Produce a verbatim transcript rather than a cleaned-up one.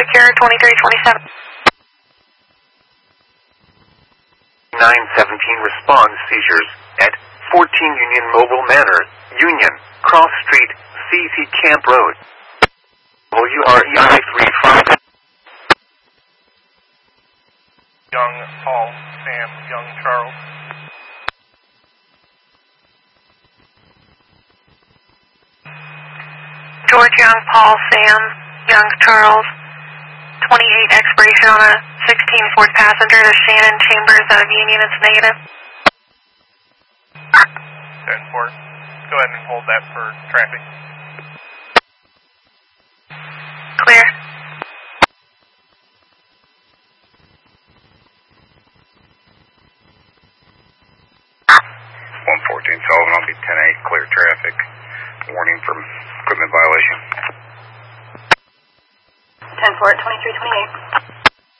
secure twenty-three twenty-seven. nine seventeen responds seizures at fourteen Union Mobile Manor, Union, Cross Street, C C Camp Road. W R E I three five. Young Paul, Sam, Young Charles. George Young, Paul, Sam, Young, Charles. twenty-eight expiration on a sixteen Ford passenger to Shannon Chambers out of Union. It's negative. ten four. Go ahead and hold that for traffic. Clear. one fourteen Sullivan, I'll be ten eight, clear traffic. Warning from equipment violation. ten four at twenty-three twenty-eight.